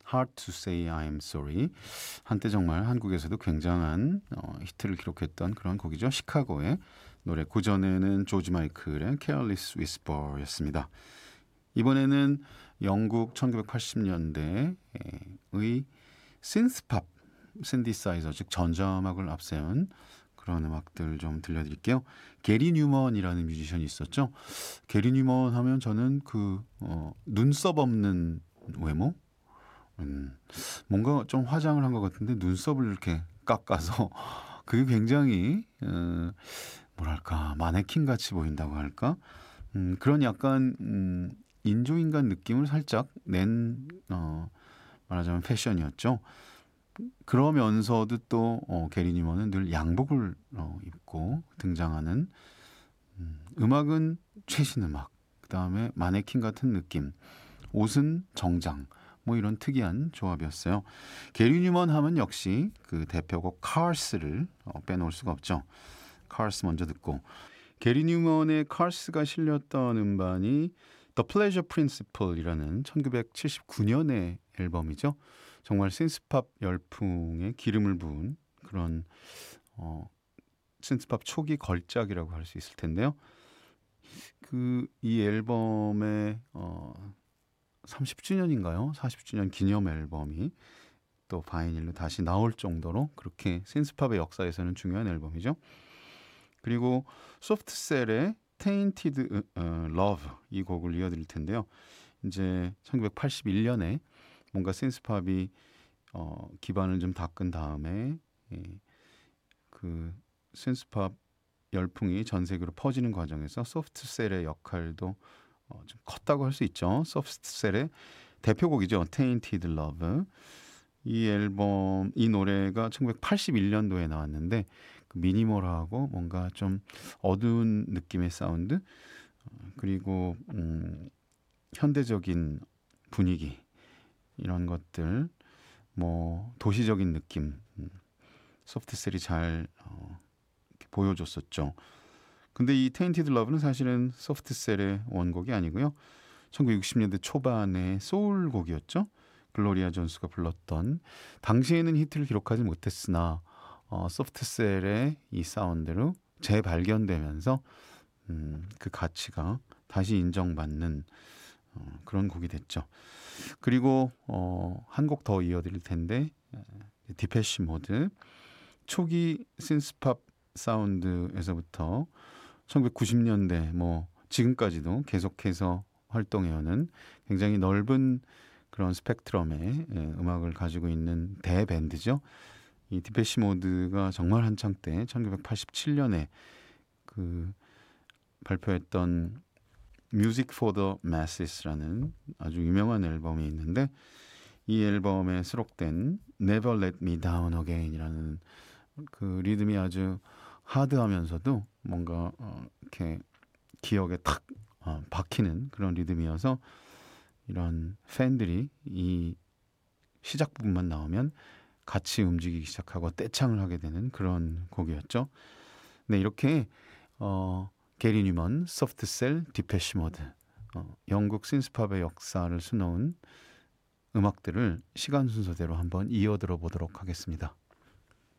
Hard to Say I'm Sorry. 한때 정말 한국에서도 굉장한 히트를 기록했던 그런 곡이죠. 시카고의 노래. 고전에는 조지 마이클의 Careless Whisper였습니다. 이번에는 영국 1980년대의 신스팝, 신디사이저, 즉 전자음악을 앞세운 그런 음악들 좀 들려드릴게요. 게리 뉴먼이라는 뮤지션이 있었죠. 게리 뉴먼 하면 저는 눈썹 없는 외모? 뭔가 좀 화장을 한 것 같은데 눈썹을 이렇게 깎아서 그게 굉장히 뭐랄까 마네킹 같이 보인다고 할까? 그런 약간 인조인간 느낌을 살짝 낸 말하자면 패션이었죠. 그러면서도 또 게리 뉴먼은 늘 양복을 입고 등장하는 음악은 최신 음악, 그다음에 마네킹 같은 느낌, 옷은 정장, 뭐 이런 특이한 조합이었어요. 게리 뉴먼 하면 역시 그 대표곡 카스를 빼놓을 수가 없죠. 카스 먼저 듣고, 게리 뉴먼의 카스가 실렸던 음반이 The Pleasure Principle이라는 1979년의 앨범이죠. 정말 신스팝 열풍에 기름을 부은 그런 신스팝 초기 걸작이라고 할 수 있을 텐데요. 이 앨범의 30주년인가요? 40주년 기념 앨범이 또 바이닐로 다시 나올 정도로 그렇게 신스팝의 역사에서는 중요한 앨범이죠. 그리고 소프트셀의 Tainted Love 이 곡을 이어드릴 텐데요. 이제 1981년에 뭔가 신스팝이 기반을 좀 닦은 다음에 그 신스팝 열풍이 전 세계로 퍼지는 과정에서 소프트셀의 역할도 좀 컸다고 할 수 있죠. 소프트셀의 대표곡이죠. Tainted Love. 이 앨범, 이 노래가 1981년도에 나왔는데 미니멀하고 뭔가 좀 어두운 느낌의 사운드, 그리고 현대적인 분위기, 이런 것들, 뭐 도시적인 느낌, 소프트셀이 잘 보여줬었죠. 근데 이 Tainted Love는 사실은 소프트셀의 원곡이 아니고요. 1960년대 초반의 소울곡이었죠. 글로리아 존스가 불렀던, 당시에는 히트를 기록하지 못했으나 소프트셀의 이 사운드로 재발견되면서 그 가치가 다시 인정받는 그런 곡이 됐죠. 그리고 한 곡 더 이어드릴 텐데, 디페시 모드. 초기 신스팝 사운드에서부터 1990년대 뭐 지금까지도 계속해서 활동해오는 굉장히 넓은 그런 스펙트럼의 음악을 가지고 있는 대밴드죠. 이 디페시 모드가 정말 한창 때 1987년에 발표했던 Music for the Masses라는 아주 유명한 앨범이 있는데, 이 앨범에 수록된 Never Let Me Down Again이라는 그 리듬이 아주 하드하면서도 뭔가 이렇게 기억에 탁 박히는 그런 리듬이어서 이런 팬들이 이 시작 부분만 나오면 같이 움직이기 시작하고 떼창을 하게 되는 그런 곡이었죠. 네, 이렇게 게리 뉴먼, 소프트셀, 디페시 모드, 영국 신스팝의 역사를 수놓은 음악들을 시간 순서대로 한번 이어 들어보도록 하겠습니다.